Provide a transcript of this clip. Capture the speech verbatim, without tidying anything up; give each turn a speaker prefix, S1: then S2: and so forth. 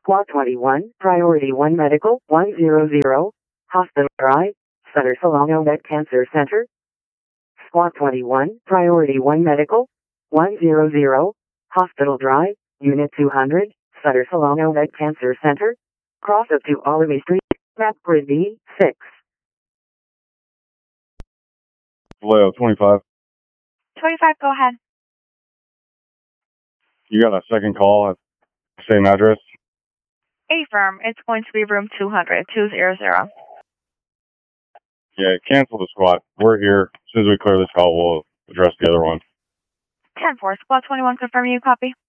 S1: Squad twenty-one, Priority one Medical, one hundred, Hospital Drive, Sutter Solano Med Cancer Center. Squad twenty-one, Priority one Medical, one hundred, Hospital Drive, Unit two hundred, Sutter Solano Med Cancer Center. Cross up to Olivey Street, map grid B, six.
S2: Vallejo, twenty-five.
S3: twenty-five, go ahead.
S2: You got a second call at the same address?
S3: Affirm, it's going to be room two hundred, two hundred.
S2: Yeah, cancel the squad. We're here. As soon as we clear this call, we'll address the other one.
S3: ten four, Squad twenty-one, confirming you copy.